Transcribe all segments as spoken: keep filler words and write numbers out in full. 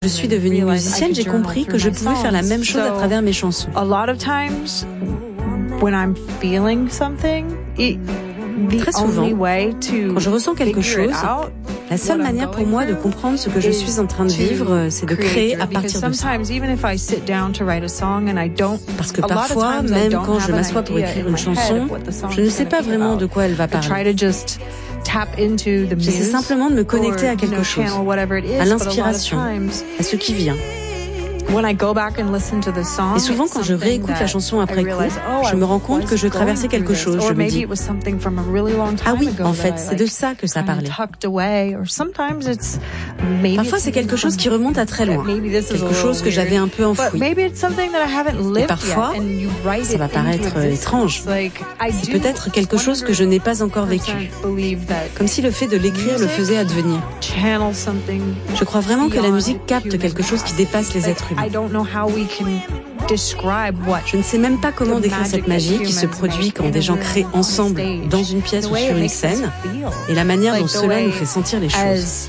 suis devenue musicienne, j'ai compris que je pouvais faire la même chose à travers mes chansons. Très souvent, quand je ressens quelque chose, la seule manière pour moi de comprendre ce que je suis en train de vivre, c'est de créer à partir de ça. Parce que parfois, même quand je m'assois pour écrire une chanson, je ne sais pas vraiment de quoi elle va parler. J'essaie simplement de me connecter à quelque chose, à l'inspiration, à ce qui vient. Et souvent, quand je réécoute la chanson après coup, je me rends compte que je traversais quelque chose. Je me dis, ah oui, en fait, c'est de ça que ça parlait. Parfois, c'est quelque chose qui remonte à très loin, quelque chose que j'avais un peu enfoui. Et parfois, ça va paraître étrange. C'est peut-être quelque chose que je n'ai pas encore vécu. Comme si le fait de l'écrire le faisait advenir. Je crois vraiment que la musique capte quelque chose qui dépasse les êtres humains. Je ne sais même pas comment décrire cette magie qui se produit quand des gens créent ensemble dans une pièce ou sur une scène et la manière dont cela nous fait sentir les choses.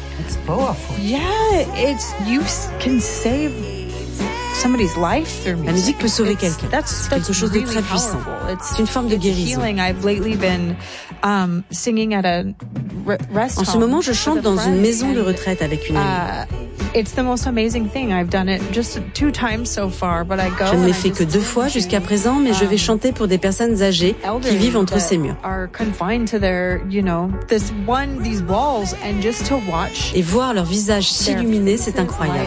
La musique peut sauver quelqu'un. C'est quelque chose de très puissant. C'est une forme de guérison. En ce moment, je chante dans une maison de retraite avec une amie. Je ne l'ai fait que deux fois jusqu'à présent, mais je vais chanter pour des personnes âgées qui vivent entre ces murs. Et voir leur visage s'illuminer, c'est incroyable.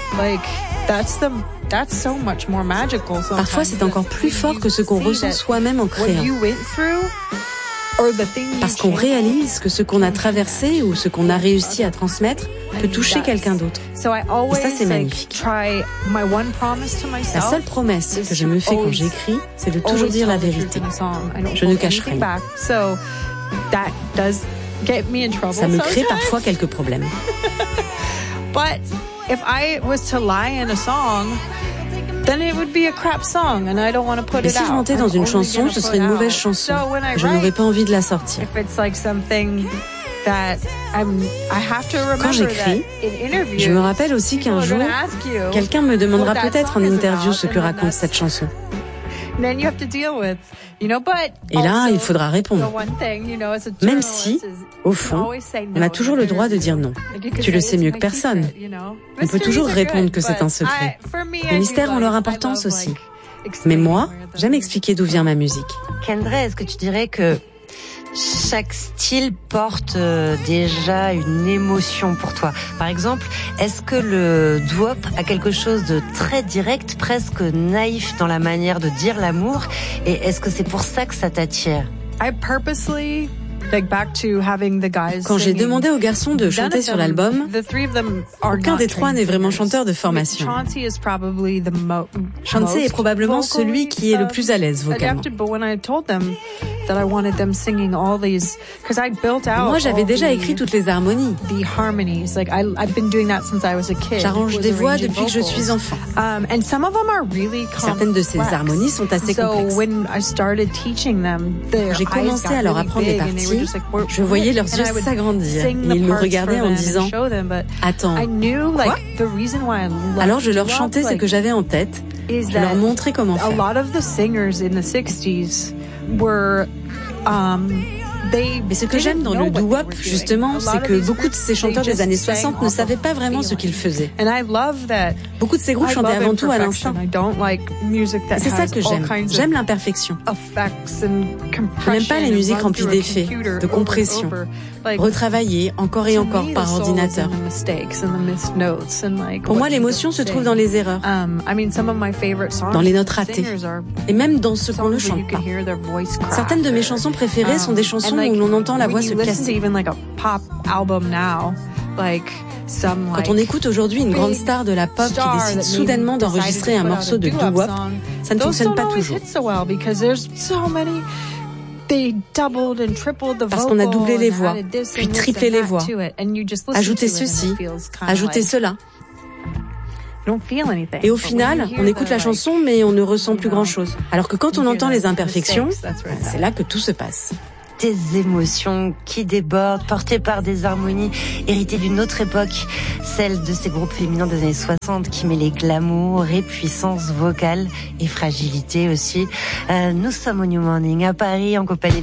Parfois, c'est encore plus fort que ce qu'on ressent soi-même en créant. Parce qu'on réalise que ce qu'on a traversé ou ce qu'on a réussi à transmettre peut toucher quelqu'un d'autre. Et ça, c'est magnifique. La seule promesse que je me fais quand j'écris, c'est de toujours dire la vérité. Je ne cache rien. Ça me crée parfois quelques problèmes. Mais si je mentais dans une chanson, ce serait une mauvaise chanson. Je n'aurais pas envie de la sortir. Quand j'écris, je me rappelle aussi qu'un jour, quelqu'un me demandera peut-être en interview ce que raconte cette chanson. Et là, il faudra répondre. Même si, au fond, on a toujours le droit de dire non. Tu le sais mieux que personne. On peut toujours répondre que c'est un secret. Les mystères ont leur importance aussi. Mais moi, j'aime expliquer d'où vient ma musique. Kendra, est-ce que tu dirais que chaque style porte euh, déjà une émotion pour toi? Par exemple, est-ce que le doo-wop a quelque chose de très direct, presque naïf dans la manière de dire l'amour? Et est-ce que c'est pour ça que ça t'attire? Quand j'ai demandé aux garçons de chanter sur l'album, aucun des trois n'est vraiment chanteur de formation. Chauncey est probablement celui qui est le plus à l'aise vocalement. Moi, j'avais déjà écrit toutes les harmonies. J'arrange des voix depuis que je suis enfant. Certaines de ces harmonies sont assez complexes. Quand j'ai commencé à leur apprendre les parties, je voyais leurs yeux s'agrandir et ils me regardaient en disant « Attends, quoi ?» Alors je leur chantais ce que j'avais en tête, je leur montrais comment faire. Mais ce que j'aime dans le doo-wop, justement, c'est que beaucoup de ces chanteurs des années soixante ne savaient pas vraiment ce qu'ils faisaient. Beaucoup de ces groupes chantaient avant tout à l'instinct. C'est ça que j'aime. J'aime l'imperfection. Je n'aime pas les musiques remplies d'effets, de compression, retravaillées encore et encore par ordinateur. Pour moi, l'émotion se trouve dans les erreurs, dans les notes ratées, et même dans ce qu'on ne chante pas. Certaines de mes chansons préférées sont des chansons où l'on entend la voix se casser. Quand on écoute aujourd'hui une grande star de la pop qui décide soudainement d'enregistrer un morceau de doo-wop, ça ne fonctionne pas toujours. Parce qu'on a doublé les voix, puis triplé les voix, ajouté ceci, ajouté cela. Et au final, on écoute la chanson, mais on ne ressent plus grand-chose. Alors que quand on entend les imperfections, c'est là que tout se passe. des émotions qui débordent, portées par des harmonies héritées d'une autre époque, celle de ces groupes féminins des années soixante qui mêlaient glamour et puissance vocale et fragilité aussi. Euh, nous sommes au New Morning à Paris en compagnie de